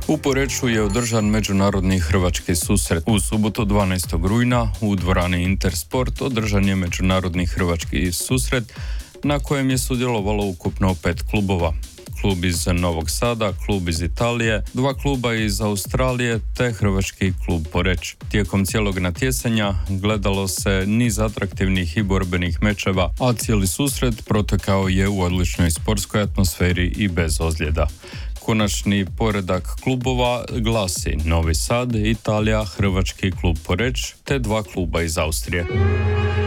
U Poreču je održan međunarodni hrvački susret. U subotu 12. rujna u dvorani Intersport održan je međunarodni hrvački susret na kojem je sudjelovalo ukupno 5 klubova. Klub iz Novog Sada, klub iz Italije, 2 kluba iz Australije te hrvački klub Poreč. Tijekom cijelog natjecanja gledalo se niz atraktivnih i borbenih mečeva, a cijeli susret protekao je u odličnoj sportskoj atmosferi i bez ozljeda. Konačni poredak klubova glasi Novi Sad, Italija, hrvački klub Poreč te 2 kluba iz Austrije.